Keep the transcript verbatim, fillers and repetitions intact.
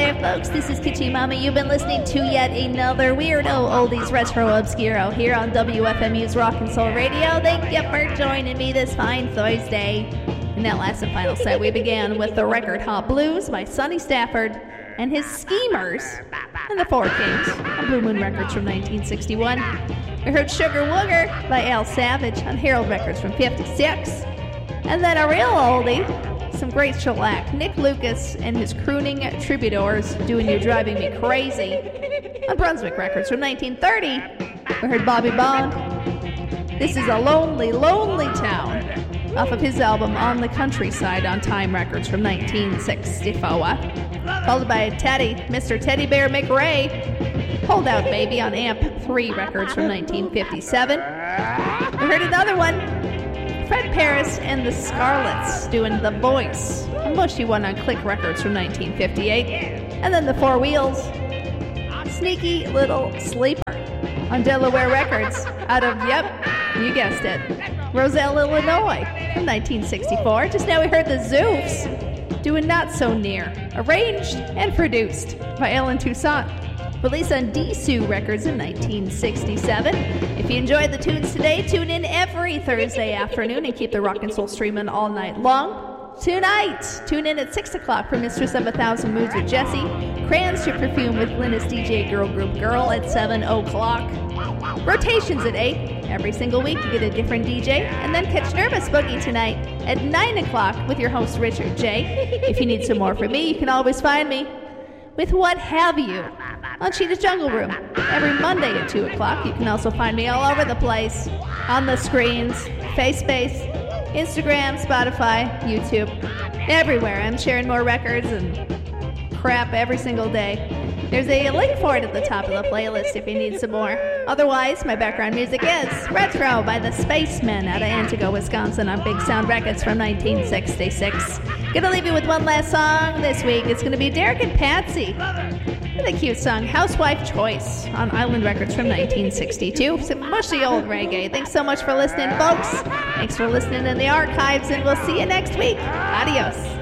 there, folks. This is Kitschy Mama. You've been listening to yet another Weirdo Oldies Retro Obscuro here on W F M U's Rock and Soul Radio. Thank you for joining me this fine Thursday. In that last and final set, we began with the record Hot Blues by Sonny Stafford and his Schemers and the Four Kings on Blue Moon Records from nineteen sixty-one. We heard Sugar Wooger by Al Savage on Herald Records from fifty-six. And then a real oldie, some great shellac, Nick Lucas and his crooning troubadours doing You Driving Me Crazy on Brunswick Records from nineteen thirty. We heard Bobby Bone. This is a lonely, lonely town off of his album On the Countryside on Time Records from nineteen sixty-four. Followed by Teddy, Mister Teddy Bear McRae, Hold Out Baby on Amp three Records from nineteen fifty-seven. We heard another one, Fred Paris and the Scarlets doing The Voice, a mushy one on Click Records from nineteen fifty-eight. And then the Four Wheels, Sneaky Little Sleeper on Delaware Records out of, yep, you guessed it, Roselle, Illinois from nineteen sixty-four. Just now we heard the Zoofs doing Not So Near, arranged and produced by Ellen Toussaint. Released on D-Sue Records in nineteen sixty-seven. If you enjoyed the tunes today, tune in every Thursday afternoon and keep the rock and soul streaming all night long. Tonight, tune in at six o'clock for Mistress of a Thousand Moods with Jessie, Crayons to Perfume with Linus D J Girl Group Girl at seven o'clock. Rotations at eight. Every single week you get a different D J. And then catch Nervous Boogie tonight at nine o'clock with your host Richard J. If you need some more from me, you can always find me with What Have You on Cheetah's Jungle Room every Monday at two o'clock. You can also find me all over the place, on the screens, FaceSpace, Instagram, Spotify, YouTube, everywhere. I'm sharing more records and crap every single day. There's a link for it at the top of the playlist if you need some more. Otherwise, my background music is Retro by the Spacemen out of Antigo, Wisconsin on Big Sound Records from nineteen sixty-six. Gonna leave you with one last song this week. It's gonna be Derek and Patsy with a cute song, Housewife Choice on Island Records from nineteen sixty-two. Some mushy old reggae. Thanks so much for listening, folks. Thanks for listening in the archives, and we'll see you next week. Adios.